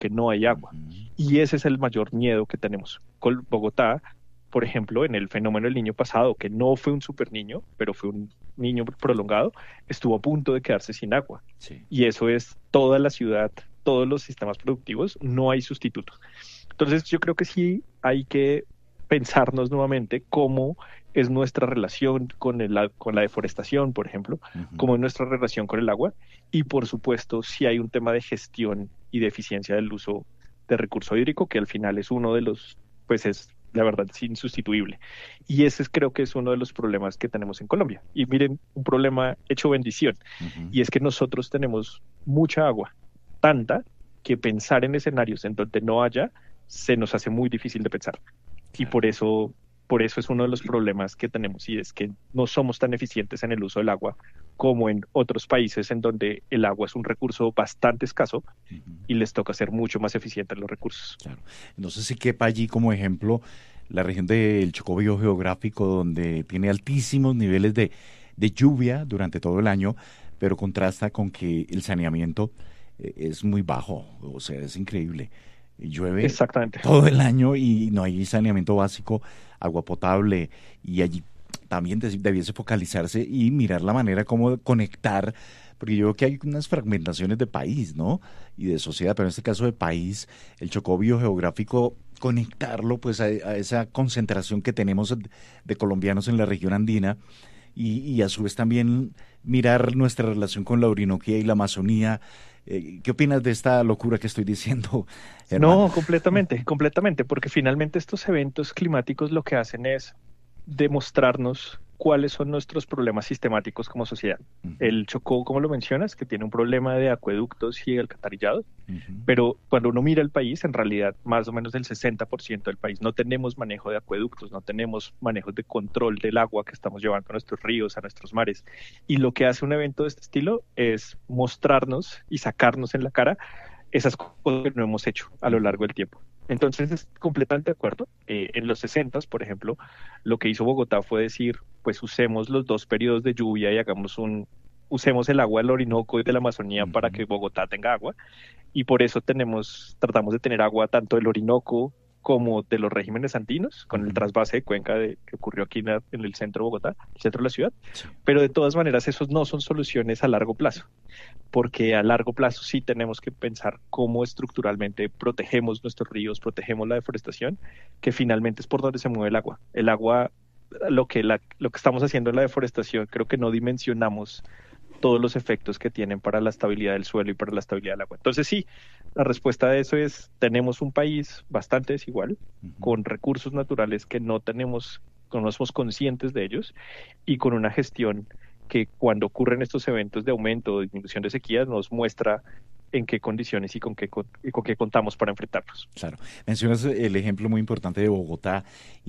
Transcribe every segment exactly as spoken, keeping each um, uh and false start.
que no hay agua. Ujú. Y ese es el mayor miedo que tenemos. Con Bogotá, por ejemplo, en el fenómeno del niño pasado, que no fue un super niño, pero fue un niño prolongado, estuvo a punto de quedarse sin agua. Sí, Y eso es toda la ciudad, todos los sistemas productivos, no hay sustituto. Entonces, yo creo que sí hay que pensarnos nuevamente cómo es nuestra relación con, el, con la deforestación, por ejemplo, ujú, cómo es nuestra relación con el agua y, por supuesto, si hay un tema de gestión y de eficiencia del uso de recurso hídrico, que al final es uno de los, pues es la verdad, es insustituible. Y ese es, creo que es uno de los problemas que tenemos en Colombia. Y miren, un problema hecho bendición, ujú. y es que nosotros tenemos mucha agua, tanta que pensar en escenarios en donde no haya se nos hace muy difícil de pensar. Y Claro. por eso, por eso es uno de los problemas que tenemos, y es que no somos tan eficientes en el uso del agua como en otros países en donde el agua es un recurso bastante escaso Ujú. y les toca ser mucho más eficientes los recursos. Claro. No sé si quepa allí como ejemplo la región del Chocó biogeográfico, donde tiene altísimos niveles de, de lluvia durante todo el año, pero contrasta con que el saneamiento eh, es muy bajo, o sea, es increíble. Llueve Exactamente. todo el año y no hay saneamiento básico, agua potable, y allí también des- debiese focalizarse y mirar la manera como conectar, porque yo veo que hay unas fragmentaciones de país, ¿no? Y de sociedad, pero en este caso de país, el Chocó biogeográfico, conectarlo pues a, a esa concentración que tenemos de colombianos en la región andina y, y a su vez también mirar nuestra relación con la Orinoquía y la Amazonía. Eh, ¿Qué opinas de esta locura que estoy diciendo, Germán? No, completamente, completamente, porque finalmente estos eventos climáticos lo que hacen es demostrarnos cuáles son nuestros problemas sistemáticos como sociedad. Ujú, El Chocó, como lo mencionas, que tiene un problema de acueductos y alcantarillado, ujú, pero cuando uno mira el país, en realidad más o menos el sesenta por ciento del país no tenemos manejo de acueductos, no tenemos manejo de control del agua que estamos llevando a nuestros ríos, a nuestros mares. Y lo que hace un evento de este estilo es mostrarnos y sacarnos en la cara esas cosas que no hemos hecho a lo ujú. largo del tiempo. Entonces, es completamente de acuerdo. Eh, en los sesenta, por ejemplo, lo que hizo Bogotá fue decir, pues usemos los dos periodos de lluvia y hagamos un, usemos el agua del Orinoco y de la Amazonía para Ujú, que Bogotá tenga agua y por eso tenemos, tratamos de tener agua tanto del Orinoco como de los regímenes andinos, con el ujú. trasvase de cuenca de, que ocurrió aquí en, la- en el centro de Bogotá, el centro de la ciudad, Sí, pero de todas maneras esos no son soluciones a largo plazo, porque a largo plazo sí tenemos que pensar cómo estructuralmente protegemos nuestros ríos, protegemos la deforestación, que finalmente es por donde se mueve el agua. El agua, lo que, la, lo que estamos haciendo en la deforestación, creo que no dimensionamos todos los efectos que tienen para la estabilidad del suelo y para la estabilidad del agua. Entonces sí, la respuesta a eso es, tenemos un país bastante desigual, ujú. con recursos naturales que no tenemos, que no somos conscientes de ellos, y con una gestión que cuando ocurren estos eventos de aumento o disminución de sequías nos muestra en qué condiciones y con qué, con, y con qué contamos para enfrentarlos. Claro. Mencionas el ejemplo muy importante de Bogotá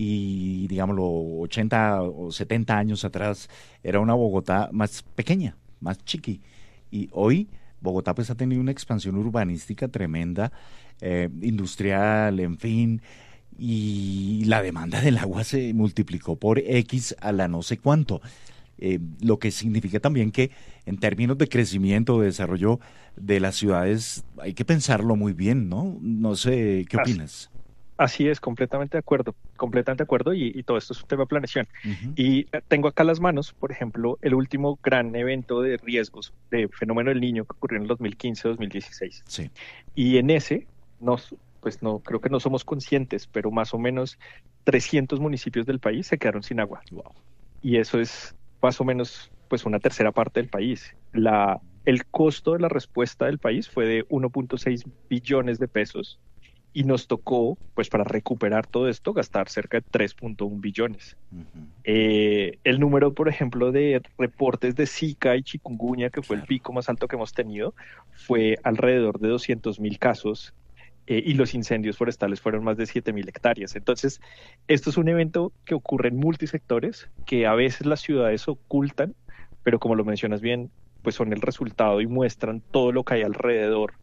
y, digámoslo, ochenta o setenta años atrás era una Bogotá más pequeña, más chiqui. Y hoy Bogotá pues ha tenido una expansión urbanística tremenda, eh, industrial, en fin, y la demanda del agua se multiplicó por X a la no sé cuánto. Eh, lo que significa también que en términos de crecimiento, de desarrollo de las ciudades, hay que pensarlo muy bien, ¿no? No sé, ¿qué Así, opinas? así es, completamente de acuerdo, completamente de acuerdo, y, y todo esto es un tema de planeación. Ujú. Y eh, tengo acá las manos, por ejemplo, el último gran evento de riesgos de fenómeno del niño que ocurrió en el dos mil quince-dos mil dieciséis. Sí, Y en ese, nos, pues no, creo que no somos conscientes, pero más o menos trescientos municipios del país se quedaron sin agua. wow. Y eso es más o menos pues una tercera parte del país. La, el costo de la respuesta del país fue de uno punto seis billones de pesos y nos tocó, pues para recuperar todo esto, gastar cerca de tres punto uno billones. Ujú. Eh, el número, por ejemplo, de reportes de Zika y chikungunya, que fue el Claro, pico más alto que hemos tenido, fue alrededor de doscientos mil casos, eh, y los incendios forestales fueron más de siete mil hectáreas. Entonces, esto es un evento que ocurre en multisectores, que a veces las ciudades ocultan, pero como lo mencionas bien, pues son el resultado y muestran todo lo que hay alrededor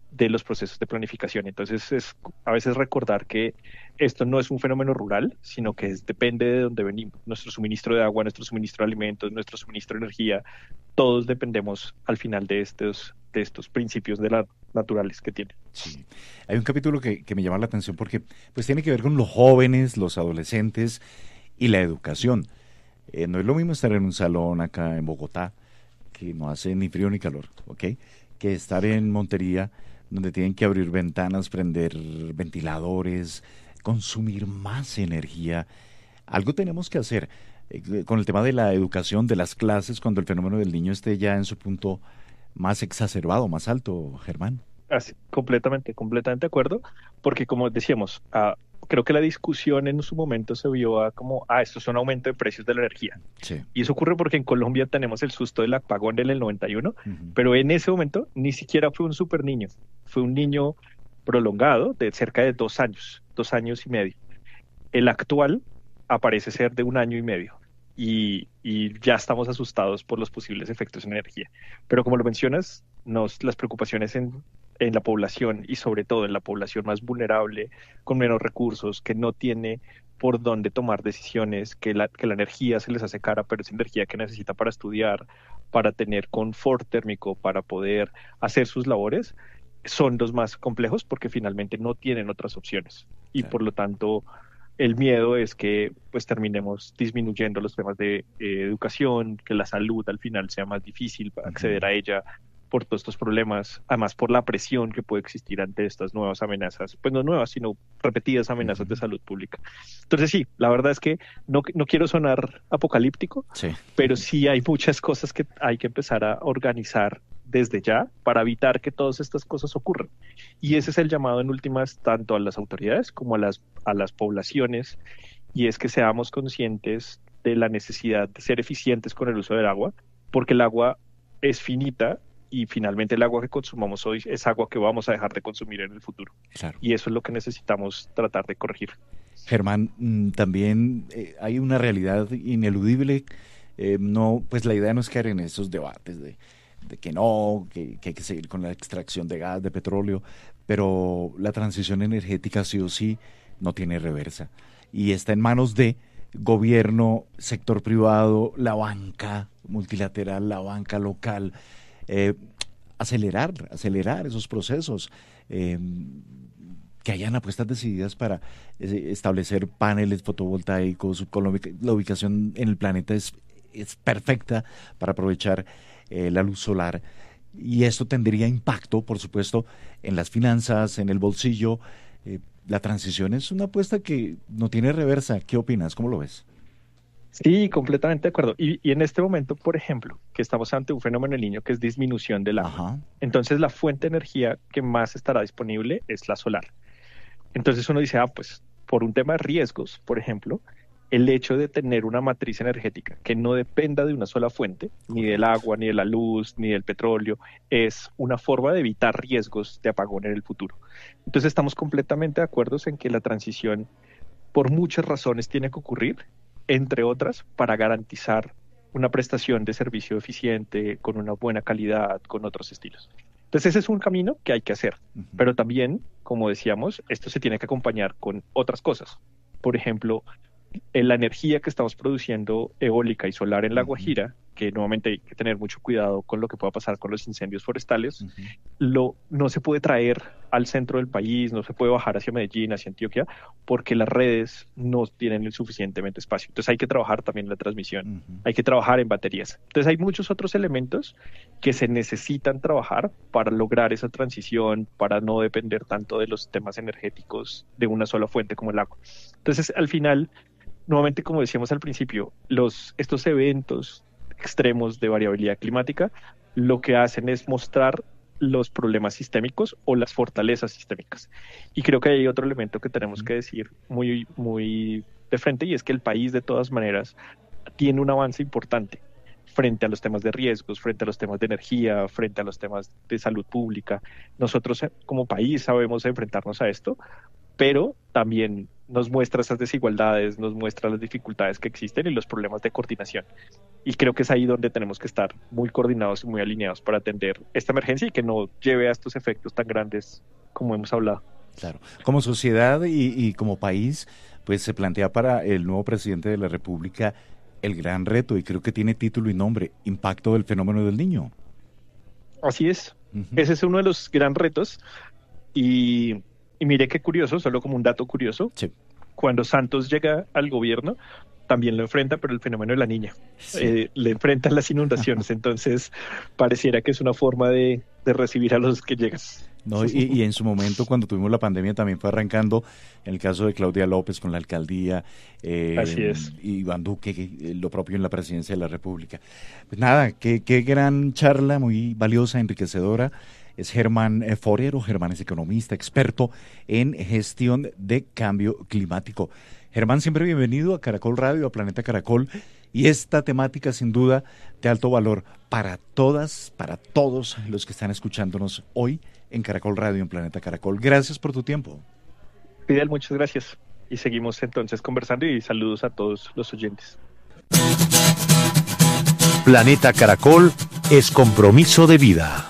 de los procesos de planificación. Entonces, es a veces recordar que esto no es un fenómeno rural, sino que es, depende de dónde venimos. Nuestro suministro de agua, nuestro suministro de alimentos, nuestro suministro de energía, todos dependemos al final de estos, de estos principios de la, naturales que tiene. Sí. Hay un capítulo que, que me llama la atención porque pues tiene que ver con los jóvenes, los adolescentes y la educación. Eh, no es lo mismo estar en un salón acá en Bogotá, que no hace ni frío ni calor, ¿ok? Que estar en Montería, donde tienen que abrir ventanas, prender ventiladores, consumir más energía. Algo tenemos que hacer eh, con el tema de la educación, de las clases, cuando el fenómeno del niño esté ya en su punto más exacerbado, más alto, Germán. Así, completamente, completamente de acuerdo, porque como decíamos, uh, creo que la discusión en su momento se vio a como, ah, esto es un aumento de precios de la energía. Sí. Y eso ocurre porque en Colombia tenemos el susto del apagón en el noventa y uno, Uh-huh. pero en ese momento ni siquiera fue un super niño, fue un niño prolongado de cerca de dos años, dos años y medio. El actual aparece ser de un año y medio. Y, y ya estamos asustados por los posibles efectos en energía. Pero como lo mencionas, nos, las preocupaciones en, en la población y sobre todo en la población más vulnerable, con menos recursos, que no tiene por dónde tomar decisiones, que la, que la energía se les hace cara, pero es energía que necesita para estudiar, para tener confort térmico, para poder hacer sus labores, son los más complejos porque finalmente no tienen otras opciones. Y Claro. por lo tanto, el miedo es que pues terminemos disminuyendo los temas de eh, educación, que la salud al final sea más difícil para acceder a ella por todos estos problemas, además por la presión que puede existir ante estas nuevas amenazas, pues no nuevas, sino repetidas amenazas Uh-huh. de salud pública. Entonces sí, la verdad es que no, no quiero sonar apocalíptico, Sí. pero sí hay muchas cosas que hay que empezar a organizar desde ya para evitar que todas estas cosas ocurran. Y ese es el llamado en últimas tanto a las autoridades como a las, a las poblaciones, y es que seamos conscientes de la necesidad de ser eficientes con el uso del agua, porque el agua es finita y finalmente el agua que consumamos hoy es agua que vamos a dejar de consumir en el futuro. Claro. Y eso es lo que necesitamos tratar de corregir. Germán, mm, también eh, hay una realidad ineludible. Eh, no, pues la idea no es caer en esos debates de, de que no, que, que hay que seguir con la extracción de gas, de petróleo, pero la transición energética sí o sí no tiene reversa. Y está en manos de gobierno, sector privado, la banca multilateral, la banca local, eh, acelerar, acelerar esos procesos. Eh, que hayan apuestas decididas para eh, establecer paneles fotovoltaicos, con la, ubic- la ubicación en el planeta es, es perfecta para aprovechar eh, la luz solar. Y esto tendría impacto, por supuesto, en las finanzas, en el bolsillo. Eh, la transición es una apuesta que no tiene reversa. ¿Qué opinas? ¿Cómo lo ves? Sí, completamente de acuerdo. Y, y en este momento, por ejemplo, que estamos ante un fenómeno en niño que es disminución del agua. Ajá. Entonces, la fuente de energía que más estará disponible es la solar. Entonces uno dice, ah, pues por un tema de riesgos, por ejemplo, el hecho de tener una matriz energética que no dependa de una sola fuente, ni del agua, ni de la luz, ni del petróleo, es una forma de evitar riesgos de apagón en el futuro. Entonces estamos completamente de acuerdo en que la transición, por muchas razones, tiene que ocurrir, entre otras, para garantizar una prestación de servicio eficiente, con una buena calidad, con otros estilos. Entonces ese es un camino que hay que hacer, Uh-huh. pero también, como decíamos, esto se tiene que acompañar con otras cosas. Por ejemplo, en la energía que estamos produciendo eólica y solar en La Guajira, que nuevamente hay que tener mucho cuidado con lo que pueda pasar con los incendios forestales, Uh-huh. lo, no se puede traer al centro del país, no se puede bajar hacia Medellín, hacia Antioquia, porque las redes no tienen el suficientemente espacio. Entonces hay que trabajar también en la transmisión, Uh-huh. hay que trabajar en baterías. Entonces hay muchos otros elementos que se necesitan trabajar para lograr esa transición, para no depender tanto de los temas energéticos de una sola fuente como el agua. Entonces, al final, nuevamente, como decíamos al principio, los, estos eventos extremos de variabilidad climática lo que hacen es mostrar los problemas sistémicos o las fortalezas sistémicas. Y creo que hay otro elemento que tenemos que decir muy, muy de frente, y es que el país, de todas maneras, tiene un avance importante frente a los temas de riesgos, frente a los temas de energía, frente a los temas de salud pública. Nosotros como país sabemos enfrentarnos a esto, pero también nos muestra esas desigualdades, nos muestra las dificultades que existen y los problemas de coordinación. Y creo que es ahí donde tenemos que estar muy coordinados y muy alineados para atender esta emergencia y que no lleve a estos efectos tan grandes como hemos hablado. Claro. Como sociedad y, y como país, pues se plantea para el nuevo presidente de la República el gran reto, y creo que tiene título y nombre: impacto del fenómeno del Niño. Así es. Uh-huh. Ese es uno de los gran retos. Y, y mire qué curioso, solo como un dato curioso, sí. Cuando Santos llega al gobierno, también lo enfrenta, pero el fenómeno de la niña. Sí. Eh, le enfrentan las inundaciones, entonces pareciera que es una forma de, de recibir a los que llegan. No, y, y en su momento, cuando tuvimos la pandemia, también fue arrancando, en el caso de Claudia López con la alcaldía, eh, Así es. y Iván Duque, eh, lo propio en la presidencia de la República. Pues nada, qué, qué gran charla, muy valiosa, enriquecedora. Es Germán Forero. Germán es economista, experto en gestión de cambio climático. Germán, siempre bienvenido a Caracol Radio, a Planeta Caracol, y esta temática sin duda de alto valor para todas, para todos los que están escuchándonos hoy en Caracol Radio, en Planeta Caracol. Gracias por tu tiempo. Fidel, muchas gracias. Y seguimos entonces conversando, y saludos a todos los oyentes. Planeta Caracol es compromiso de vida.